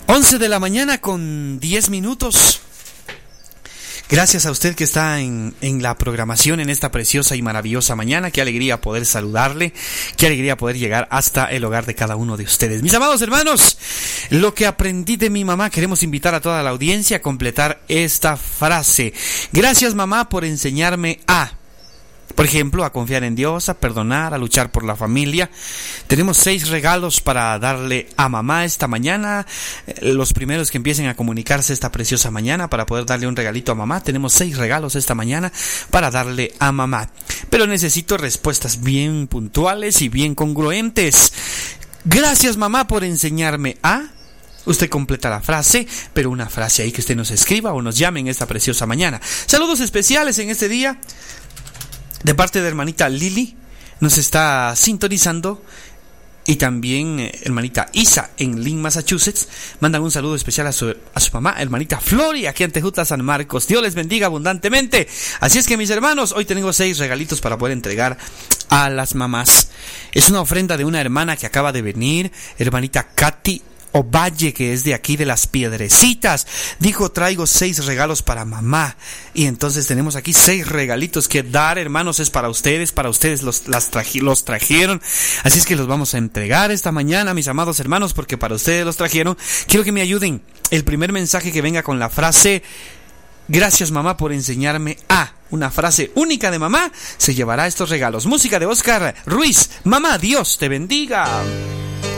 11 de la mañana con 10 minutos. Gracias a usted que está en la programación en esta preciosa y maravillosa mañana. Qué alegría poder saludarle, qué alegría poder llegar hasta el hogar de cada uno de ustedes. Mis amados hermanos, lo que aprendí de mi mamá, queremos invitar a toda la audiencia a completar esta frase. Gracias, mamá, por enseñarme a... Por ejemplo, a confiar en Dios, a perdonar, a luchar por la familia. Tenemos 6 regalos para darle a mamá esta mañana. Los primeros que empiecen a comunicarse esta preciosa mañana para poder darle un regalito a mamá. Tenemos 6 regalos esta mañana para darle a mamá. Pero necesito respuestas bien puntuales y bien congruentes. Gracias, mamá, por enseñarme a... Usted completa la frase, pero una frase ahí que usted nos escriba o nos llame en esta preciosa mañana. Saludos especiales en este día. De parte de hermanita Lili, nos está sintonizando. Y también hermanita Isa en Lynn, Massachusetts. Mandan un saludo especial a su mamá, hermanita Flori, aquí en Tejutla, San Marcos. Dios les bendiga abundantemente. Así es que, mis hermanos, hoy tengo 6 regalitos para poder entregar a las mamás. Es una ofrenda de una hermana que acaba de venir, hermanita Katy Ovalle, que es de aquí de Las Piedrecitas. Dijo, traigo 6 regalos para mamá. Y entonces tenemos aquí 6 regalitos que dar, hermanos, es para ustedes los trajeron. Así es que los vamos a entregar esta mañana, mis amados hermanos, porque para ustedes los trajeron. Quiero que me ayuden. El primer mensaje que venga con la frase, gracias, mamá, por enseñarme a... Una frase única de mamá se llevará estos regalos. Música de Oscar Ruiz. Mamá, Dios te bendiga.